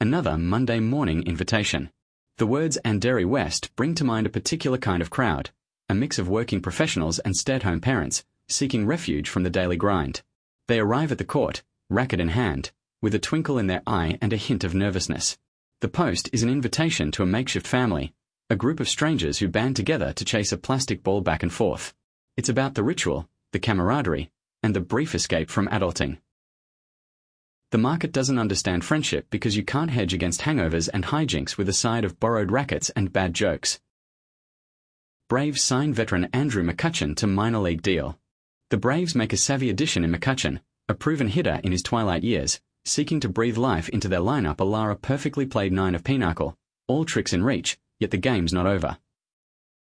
Another Monday morning invitation. The words Anderi West bring to mind a particular kind of crowd, a mix of working professionals and stay-at-home parents, seeking refuge from the daily grind. They arrive at the court, racket in hand, with a twinkle in their eye and a hint of nervousness. The post is an invitation to a makeshift family, a group of strangers who band together to chase a plastic ball back and forth. It's about the ritual, the camaraderie, and the brief escape from adulting. The market doesn't understand friendship because you can't hedge against hangovers and hijinks with a side of borrowed rackets and bad jokes. Braves sign veteran Andrew McCutchen to minor league deal. The Braves make a savvy addition in McCutchen, a proven hitter in his twilight years, seeking to breathe life into their lineup a perfectly played 9 of pinochle, all tricks in reach, yet the game's not over.